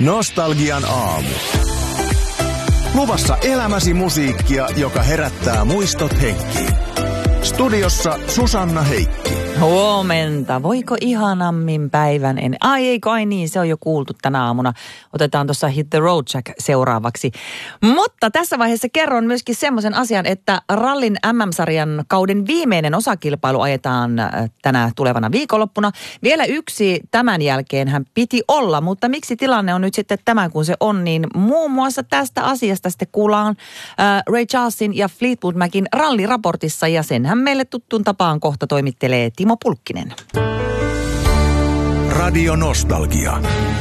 Nostalgian aamu. Luvassa elämäsi musiikkia, joka herättää muistot henkiin. Studiossa Susanna Heikki. Huomenta. Voiko ihanammin päivän ennen? Ai niin, se on jo kuultu tänä aamuna. Otetaan tuossa Hit the Road Jack seuraavaksi. Mutta tässä vaiheessa kerron myöskin semmoisen asian, että rallin MM-sarjan kauden viimeinen osakilpailu ajetaan tänä tulevana viikonloppuna. Vielä yksi tämän jälkeen hän piti olla, mutta miksi tilanne on nyt sitten tämä kun se on, niin muun muassa tästä asiasta sitten kuullaan Ray Charlesin ja Fleetwood Macin ralliraportissa ja senhän meille tuttuun tapaan kohta toimittelee Timo Pulkkinen. Radio Nostalgia.